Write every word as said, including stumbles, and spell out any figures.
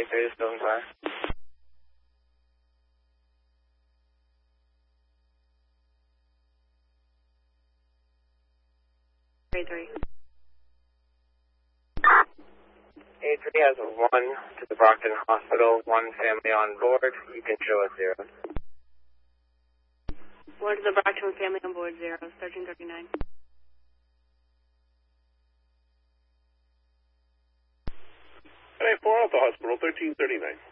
A three is still in class. A three. A three has a one to the Brockton Hospital, one family on board. You can show us zero. One to the Brockton family on board, zero, thirteen thirty-nine. A four Alpha Hospital, thirteen thirty-nine.